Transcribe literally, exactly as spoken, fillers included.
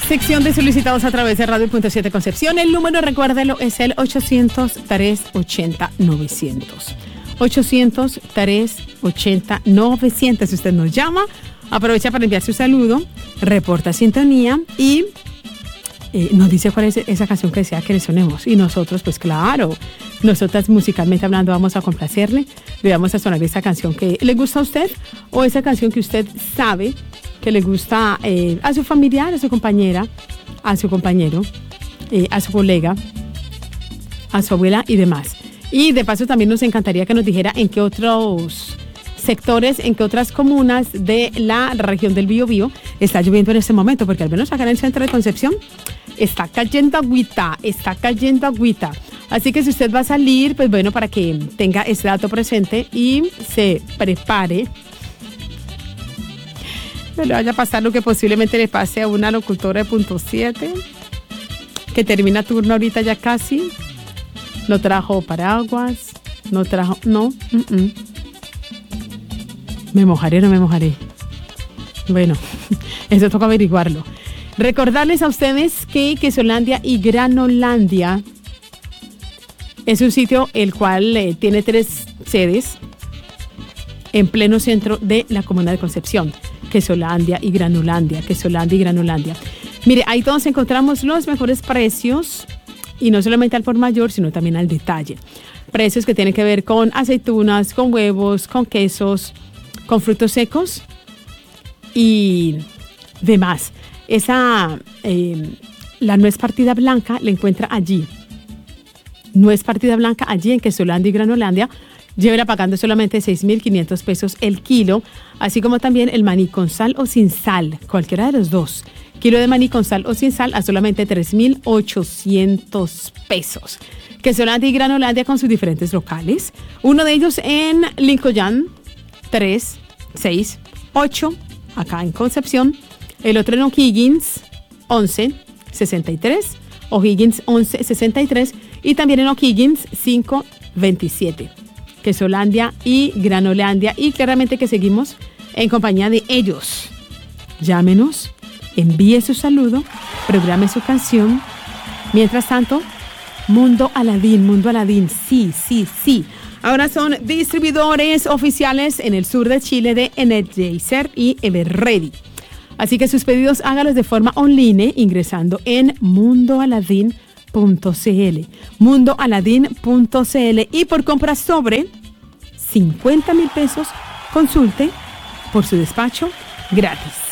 Sección de solicitados a través de Radio Punto siete Concepción. El número, recuérdelo, es el ochocientos, tres ochenta, novecientos. ochocientos, tres ochenta, novecientos. Si usted nos llama, aprovecha para enviar su saludo, reporta sintonía y eh, nos dice cuál es esa canción que desea que le sonemos. Y nosotros, pues claro, nosotras musicalmente hablando vamos a complacerle. Le vamos a sonar esa canción que le gusta a usted o esa canción que usted sabe que le gusta eh, a su familiar, a su compañera, a su compañero, eh, a su colega, a su abuela y demás. Y de paso también nos encantaría que nos dijera en qué otros sectores, en qué otras comunas de la región del Biobío está lloviendo en este momento, porque al menos acá en el centro de Concepción está cayendo agüita, está cayendo agüita. Así que si usted va a salir, pues bueno, para que tenga ese dato presente y se prepare. No le vaya a pasar lo que posiblemente le pase a una locutora de Punto siete, que termina turno ahorita ya casi. No trajo paraguas, no trajo, no, uh-uh. me mojaré, no me mojaré. Bueno, eso toca averiguarlo. Recordarles a ustedes que Quesolandia y Granolandia es un sitio el cual eh, tiene tres sedes en pleno centro de la comuna de Concepción. Quesolandia y Granolandia, Quesolandia y Granolandia. Mire, ahí todos encontramos los mejores precios y no solamente al por mayor, sino también al detalle. Precios que tienen que ver con aceitunas, con huevos, con quesos, con frutos secos y demás. Esa, eh, la nuez partida blanca la encuentra allí. Nuez partida blanca allí en Quesolandia y Granolandia. Llévela pagando solamente seis mil quinientos pesos el kilo, así como también el maní con sal o sin sal, cualquiera de los dos. Kilo de maní con sal o sin sal a solamente tres mil ochocientos pesos. Quesolandia y Granolandia con sus diferentes locales. Uno de ellos en Lincoln, tres, seis, ocho, acá en Concepción. El otro en O'Higgins, once, sesenta y tres. O'Higgins, once, sesenta y tres. Y también en O'Higgins, cinco, veintisiete. Quesolandia y Granolandia, y claramente que seguimos en compañía de ellos. Llámenos, envíe su saludo, programe su canción. Mientras tanto, Mundo Aladín, Mundo Aladín, sí, sí, sí. Ahora son distribuidores oficiales en el sur de Chile de Energizer y Everready. Así que sus pedidos hágalos de forma online ingresando en mundo aladín punto c l, mundo aladín punto c l, y por compras sobre cincuenta mil pesos consulte por su despacho gratis.